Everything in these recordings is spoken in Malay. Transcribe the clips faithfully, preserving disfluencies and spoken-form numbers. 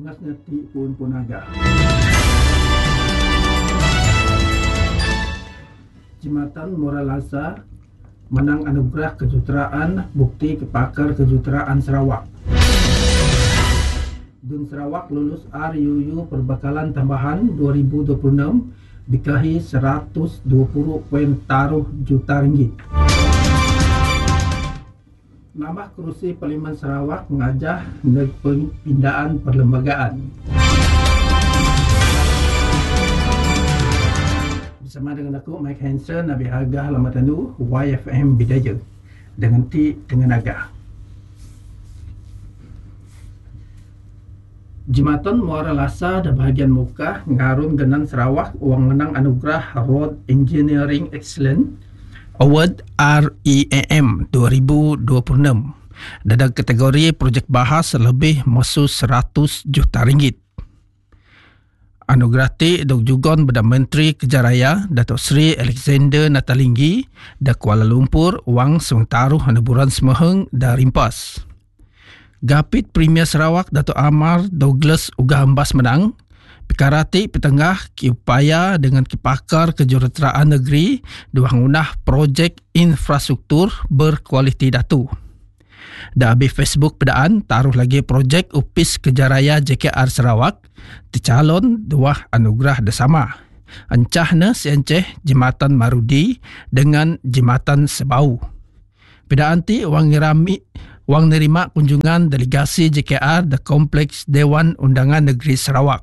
Panasnya ti pun punaga. Jimatan Moralasa menang anugerah kejuaraan bukti kepakar kejuaraan Sarawak. Dun Sarawak lulus R U U Perbekalan Tambahan dua ribu dua puluh enam bikahi seratus dua puluh poin taruh juta ringgit. Nambah kerusi Parlimen Sarawak mengajah pindaan perlembagaan. Bersama dengan aku Mike Hansen, Nabi Agah Lamatanu, Y F M Bidaya dengan T dengan Agah. Jimatan Muara Lasa dan bahagian muka ngarun genan Sarawak uang menang anugerah Road Engineering Excellence Award R E A M dua ribu dua puluh enam dalam kategori projek bahas lebih musuh seratus juta ringgit. Anugerah ti dok jugon pada Menteri Kejaraya Datuk Seri Alexander Natalinggi da Kuala Lumpur wang sementaruh haneburan semeheng da rimpas. Gapit Premier Sarawak Datuk Amar Douglas uga hembas menang. Perkara ti petengah kiupaya dengan kipakar kejuruteraan negeri dua ngunah projek infrastruktur berkualiti datu. Da habis Facebook pedaan taruh lagi projek Upis Kejaraya J K R Sarawak dicalon dua anugerah bersama. Encahna senceh Jimatan Marudi dengan Jimatan Sebau. Pedaan ti wang nirami wang nerima kunjungan delegasi J K R da Kompleks Dewan Undangan Negeri Sarawak.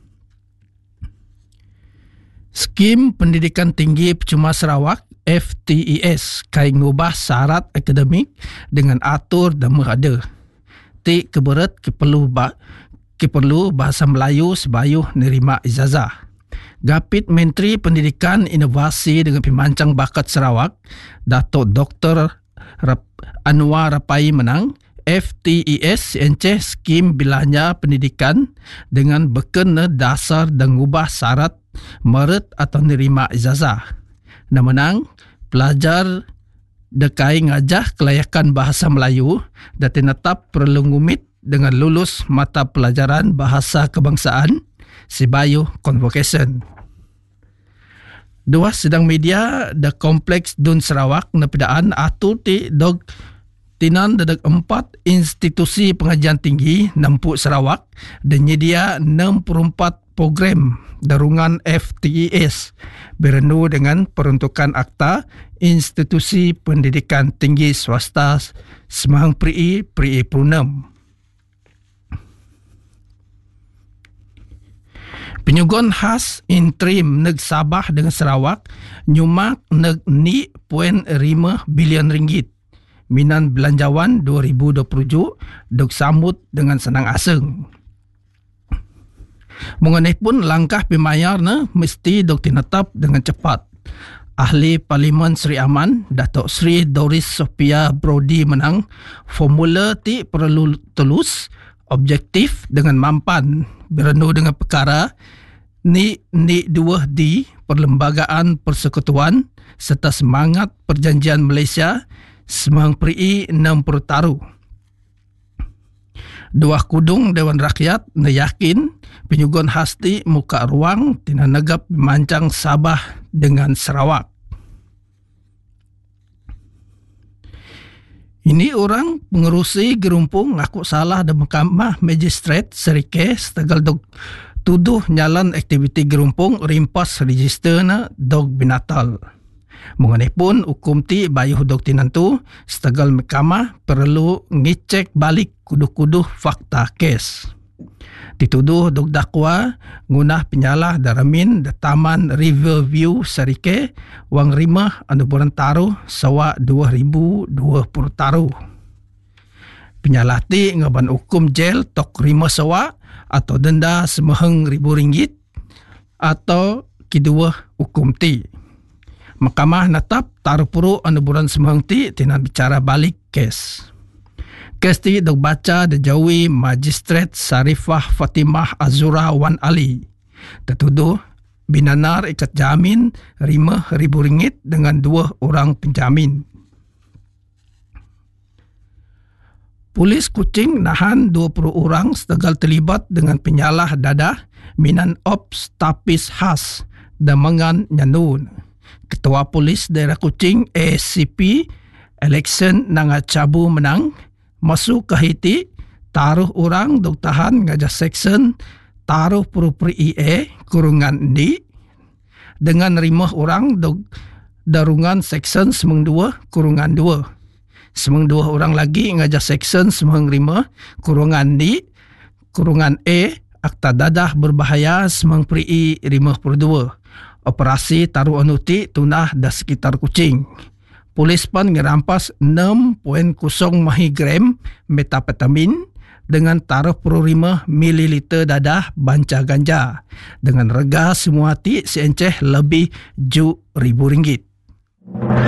Skim Pendidikan Tinggi Percuma Sarawak F T E S kai ngubah syarat akademik dengan atur dan merada. Ti keberet keperlu ba, keperlu bahasa Melayu sebayuh nerima ijazah. Gapit Menteri Pendidikan Inovasi dengan Pemancang Bakat Sarawak Datuk Doktor Anwar Rapai menang F T E S enceh skim belanja pendidikan dengan bekena dasar dan ngubah syarat meret atau nerima ijazah. Dan menang pelajar dekai ngajah kelayakan bahasa Melayu dan tinetap perlu ngumit dengan lulus mata pelajaran bahasa kebangsaan sebayuh convocation. Dua sedang media da Kompleks Dun Sarawak nepedaan atur ti dog tinan dadak empat institusi pengajian tinggi Nampuk Sarawak dan nyedia enam puluh empat program darungan F T E S berendu dengan peruntukan akta institusi pendidikan tinggi swasta Semahang Pri Pri Purnam. Penyugon khas interim neg Sabah dengan Sarawak nyumak neg ni poin lima bilion ringgit. Minan Belanjawan dua ribu dua puluh tujuh dok sambut dengan senang aseng. Mengenai pun langkah pemayar na mesti dok tinetap dengan cepat. Ahli Parlimen Seri Aman Datuk Seri Doris Sophia Brody menang formula ti perlu telus, objektif dengan mampan berendu dengan perkara ni ni dua D Perlembagaan Persekutuan serta semangat Perjanjian Malaysia Semahang Pri enam puluh taruh. Dua kudung Dewan Rakyat na yakin penyugon hasti muka ruang tina negap Pemancang Sabah dengan Sarawak. Ini orang pengerusi gerumpung ngaku salah dan Mahkamah Magistrate Serike setegal dog tuduh nyalan aktiviti gerumpung rimpas register na dog binatal. Mengenai pun hukum ti bayuh dog tinantu setegal mahkamah perlu ngecek balik kuduh-kuduh fakta kes. Dituduh dog dakwa ngunah penyalah daramin da Taman Riverview Serike wang rimah anuburan taruh sawa dua ribu dua puluh taruh. Penyalah ti ngaban hukum jel tok rimah sawa atau denda semeheng ribu ringgit atau kedua hukum ti. Mahkamah natap taruh puru anuburan semeheng ti tinan bicara balik kes. Kes ti dok baca dejawi Magistrat Sarifah Fatimah Azura Wan Ali. Tertuduh binanar ikat jamin lima ribu ringgit dengan dua orang penjamin. Polis Kuching nahan dua puluh orang setegal terlibat dengan penyalah dadah minan ops tapis khas Damangan Nyandun. Ketua Polis Daerah Kuching A C P Election Nangacabu menang masuk ke Haiti taruh orang dok tahan ngajak section taruh purupuri I E kurungan di dengan rimah orang dok darungan section semeng dua kurungan dua. Semeng dua orang lagi ngajak section semeng lima kurungan di kurungan E akta dadah berbahaya semeng pri I lima puluh dua. Operasi taruh anuti tunah dah sekitar Kuching. Polis pun ngerampas enam koma kosong miligram metapetamin dengan taruh puluh lima mililiter dadah banca ganja dengan rega semua ti seenceh lebih ju ribu ringgit.